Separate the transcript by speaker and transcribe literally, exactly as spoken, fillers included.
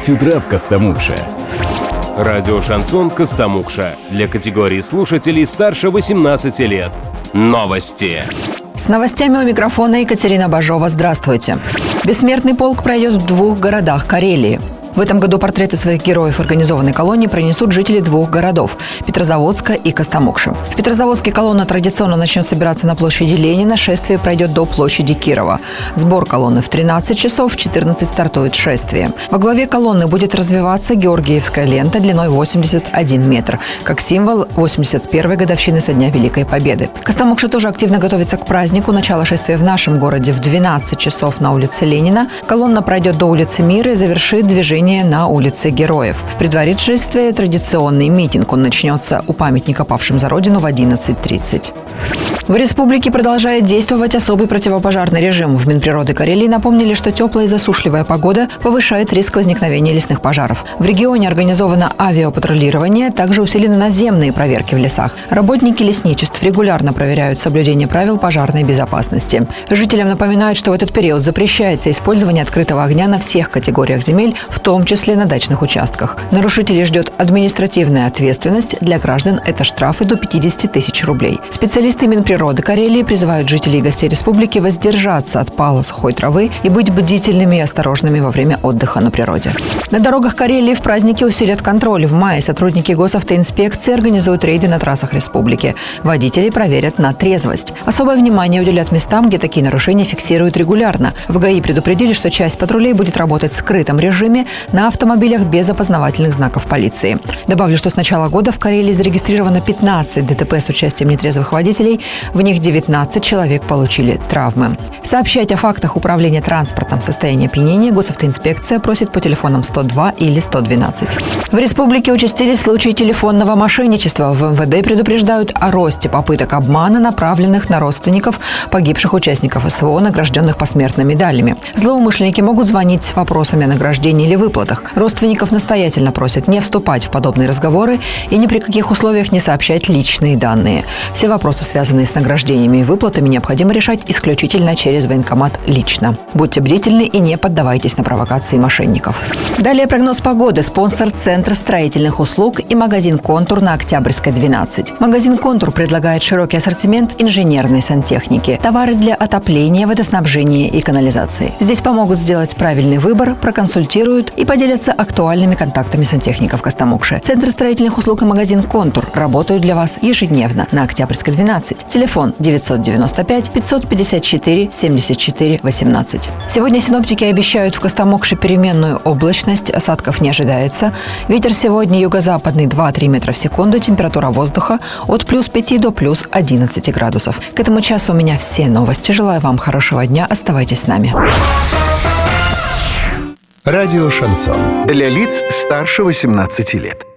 Speaker 1: девять утра в Костомукше.
Speaker 2: Радио «Шансон» Костомукша. Для категории слушателей старше восемнадцати лет. Новости.
Speaker 3: С новостями у микрофона Екатерина Бажова. Здравствуйте. Бессмертный полк пройдет в двух городах Карелии. В этом году портреты своих героев организованной колонии пронесут жители двух городов – Петрозаводска и Костомукши. В Петрозаводске колонна традиционно начнет собираться на площади Ленина, шествие пройдет до площади Кирова. Сбор колонны в тринадцать часов, в четырнадцать стартует шествие. Во главе колонны будет развиваться Георгиевская лента длиной восемьдесят один метр, как символ восемьдесят первой годовщины со дня Великой Победы. Костомукша тоже активно готовится к празднику. Начало шествия в нашем городе в двенадцать часов на улице Ленина. Колонна пройдет до улицы Мира и завершит движение на улице Героев. Предварит шествие традиционный митинг. Он начнется у памятника павшим за Родину в одиннадцать тридцать. В республике продолжает действовать особый противопожарный режим. В Минприроды Карелии напомнили, что теплая и засушливая погода повышает риск возникновения лесных пожаров. В регионе организовано авиапатрулирование, также усилены наземные проверки в лесах. Работники лесничеств регулярно проверяют соблюдение правил пожарной безопасности. Жителям напоминают, что в этот период запрещается использование открытого огня на всех категориях земель, в том числе на дачных участках. Нарушителей ждет административная ответственность. Для граждан это штрафы до пятидесяти тысяч рублей. Специалисты Минприроды Карелии призывают жителей и гостей республики воздержаться от пала сухой травы и быть бдительными и осторожными во время отдыха на природе. На дорогах Карелии в праздники усилят контроль. В мае сотрудники госавтоинспекции организуют рейды на трассах республики. Водителей проверят на трезвость. Особое внимание уделят местам, где такие нарушения фиксируют регулярно. В ГАИ предупредили, что часть патрулей будет работать в скрытом режиме на автомобилях без опознавательных знаков полиции. Добавлю, что с начала года в Карелии зарегистрировано пятнадцать ДТП с участием нетрезвых водителей. В них девятнадцать человек получили травмы. Сообщать о фактах управления транспортом в состоянии опьянения госавтоинспекция просит по телефонам сто два или сто двенадцать. В республике участились случаи телефонного мошенничества. В эм вэ дэ предупреждают о росте попыток обмана, направленных на родственников погибших участников эс вэ о, награжденных посмертно медалями. Злоумышленники могут звонить с вопросами о награждении или выплатах. Родственников настоятельно просят не вступать в подобные разговоры и ни при каких условиях не сообщать личные данные. Все вопросы, связанные с награждениями и выплатами, необходимо решать исключительно через военкомат лично. Будьте бдительны и не поддавайтесь на провокации мошенников. Далее прогноз погоды. Спонсор – Центр строительных услуг и магазин «Контур» на Октябрьской, двенадцать. Магазин «Контур» предлагает широкий ассортимент инженерной сантехники, товары для отопления, водоснабжения и канализации. Здесь помогут сделать правильный выбор, проконсультируют и поделятся актуальными контактами сантехников Костомукши. Центр строительных услуг и магазин «Контур» работают для вас ежедневно на Октябрьской, двенадцать. Телефон девятьсот девяносто пять пятьсот пятьдесят четыре семьдесят четыре восемнадцать. Сегодня синоптики обещают в Костомукше переменную облачность, осадков не ожидается. Ветер сегодня юго-западный два-три метра в секунду, температура воздуха от плюс пяти до плюс одиннадцати градусов. К этому часу у меня все новости. Желаю вам хорошего дня. Оставайтесь с нами.
Speaker 4: Радио «Шансон». Для лиц старше восемнадцати лет.